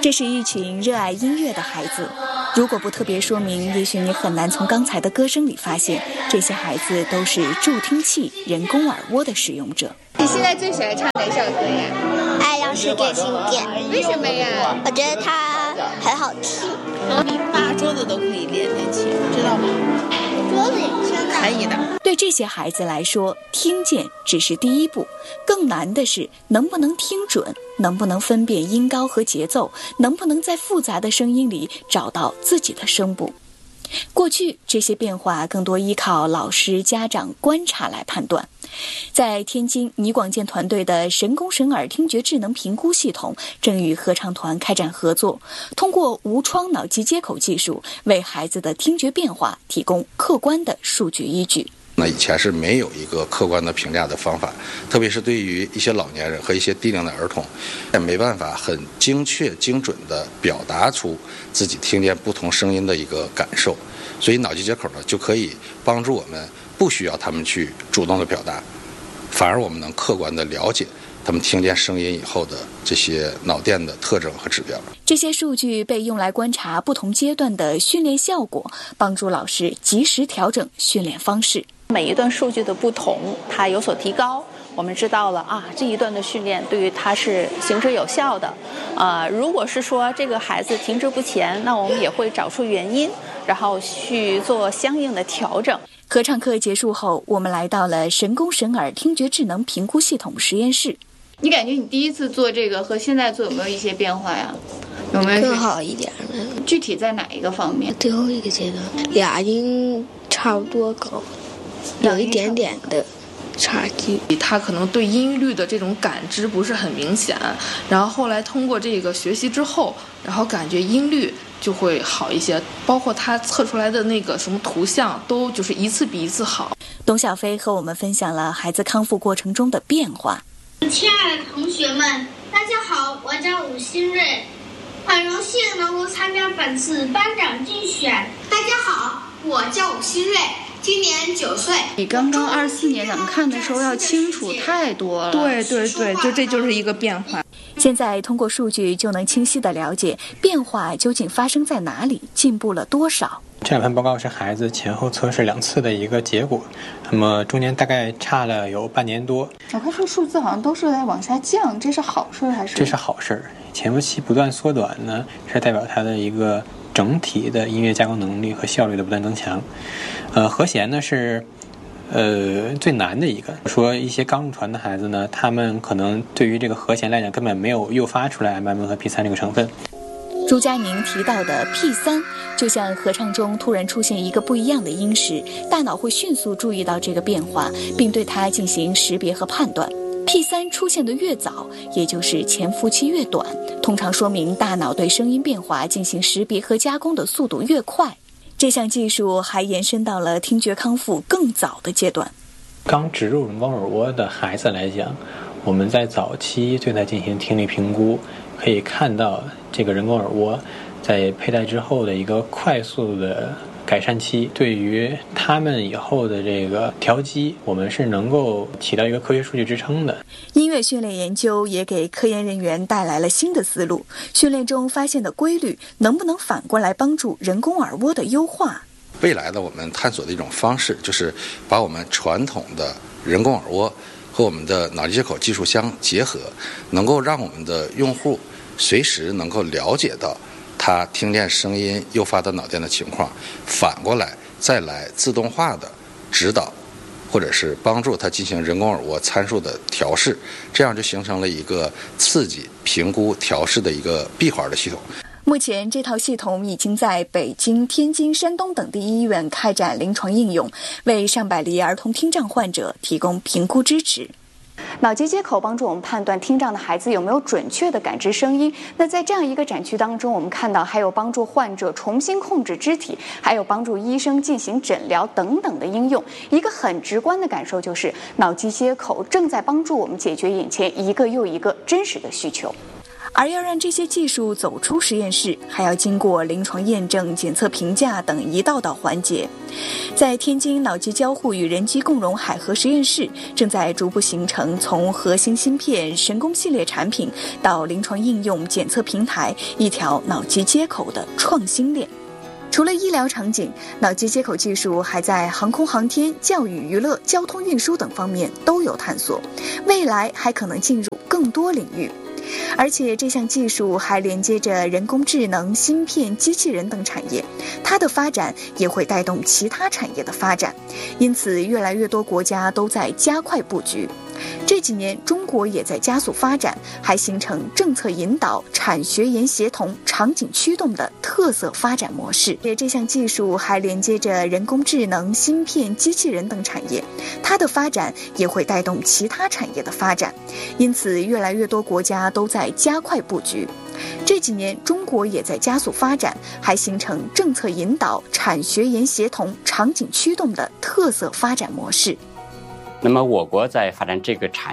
这是一群热爱音乐的孩子，如果不特别说明，也许你很难从刚才的歌声里发现，这些孩子都是助听器、人工耳蜗的使用者。 你现在最喜欢唱哪首歌呀？ 爱让世界新建。 为什么呀？ 我觉得它很好听。 你扒桌子都可以练练琴，知道吗？ 桌子也真的可以的。 对这些孩子来说，听见只是第一步，更难的是能不能听准，能不能分辨音高和节奏，能不能在复杂的声音里找到自己的声部。过去这些变化更多依靠老师、家长观察来判断。在天津，倪广建团队的神工神耳听觉智能评估系统正与合唱团开展合作，通过无窗脑机接口技术，为孩子的听觉变化提供客观的数据依据。 那以前是没有一个客观的评价的方法，特别是对于一些老年人和一些低龄的儿童，也没办法很精确精准地表达出自己听见不同声音的一个感受。所以脑机接口呢，就可以帮助我们不需要他们去主动的表达，反而我们能客观地了解他们听见声音以后的这些脑电的特征和指标。 这些数据被用来观察不同阶段的训练效果，帮助老师及时调整训练方式。 每一段数据的不同，它有所提高，我们知道了啊，这一段的训练对于他是行之有效的。如果是说这个孩子停滞不前，那我们也会找出原因，然后去做相应的调整。 合唱课结束后，我们来到了神工神耳听觉智能评估系统实验室。 你感觉你第一次做这个和现在做有没有一些变化呀？有没有更好一点？ 具体在哪一个方面？ 最后一个阶段，俩音差不多高，有一点点的差距。 他可能对音律的这种感知不是很明显，然后后来通过这个学习之后，然后感觉音律就会好一些，包括他测出来的那个什么图像都就是一次比一次好。 董小飞和我们分享了孩子康复过程中的变化。 亲爱的同学们，大家好，我叫武新瑞，很荣幸能够参加本次班长竞选。大家好，我叫武新瑞，今年9岁。 比刚刚24年咱们看的时候要清楚太多了。 对，就这就是一个变化。 现在通过数据就能清晰地了解变化究竟发生在哪里，进步了多少。 这两份报告是孩子前后测试2次的一个结果，那么中间大概差了有半年多。 我看这数字好像都是在往下降，这是好事还是？ 这是好事，潜伏期不断缩短呢，是代表它的一个整体的音乐加工能力和效率的不断增强。和弦呢是最难的一个。说一些刚入团的孩子呢，他们可能对于这个和弦来讲根本没有诱发出来 MM 和 P3 这个成分。 朱佳宁提到的 P3 就像合唱中突然出现一个不一样的音时，大脑会迅速注意到这个变化，并对它进行识别和判断。P3 出现的越早，也就是潜伏期越短，通常说明大脑对声音变化进行识别和加工的速度越快。这项技术还延伸到了听觉康复更早的阶段。 刚植入人工耳蜗的孩子来讲，我们在早期对他进行听力评估，可以看到这个人工耳蜗在佩戴之后的一个快速的改善期，对于他们以后的这个调机，我们是能够起到一个科学数据支撑的。 音乐训练研究也给科研人员带来了新的思路，训练中发现的规律能不能反过来帮助人工耳蜗的优化？ 未来的我们探索的一种方式，就是把我们传统的人工耳蜗和我们的脑机接口技术相结合，能够让我们的用户随时能够了解到他听见声音诱发的脑电的情况，反过来再来自动化的指导或者是帮助他进行人工耳蜗参数的调试，这样就形成了一个刺激、评估、调试的一个闭环的系统。 目前这套系统已经在北京、天津、山东等地医院开展临床应用，为上百例儿童听障患者提供评估支持。脑机接口帮助我们判断听障的孩子有没有准确的感知声音。那在这样一个展区当中，我们看到还有帮助患者重新控制肢体，还有帮助医生进行诊疗等等的应用。一个很直观的感受就是，脑机接口正在帮助我们解决眼前一个又一个真实的需求。 而要让这些技术走出实验室，还要经过临床验证、检测评价等一道道环节。在天津脑机交互与人机共融海河实验室，正在逐步形成从核心芯片、神功系列产品到临床应用、检测平台一条脑机接口的创新链。除了医疗场景，脑机接口技术还在航空航天、教育娱乐、交通运输等方面都有探索，未来还可能进入更多领域。而且这项技术还连接着人工智能、芯片、机器人等产业，它的发展也会带动其他产业的发展，因此越来越多国家都在加快布局。这几年中国也在加速发展，还形成政策引导、产学研协同、场景驱动的特色发展模式。这项技术还连接着人工智能、芯片、机器人等产业，它的发展也会带动其他产业的发展，因此越来越多国家都在加快布局。这几年中国也在加速发展，还形成政策引导、产学研协同、场景驱动的特色发展模式。 那么我国在发展这个产